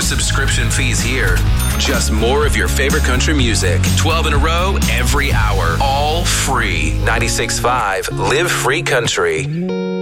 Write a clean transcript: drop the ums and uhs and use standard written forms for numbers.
subscription fees here. Just more of your favorite country music. 12 in a row, every hour. All free. 96.5 Live Free Country.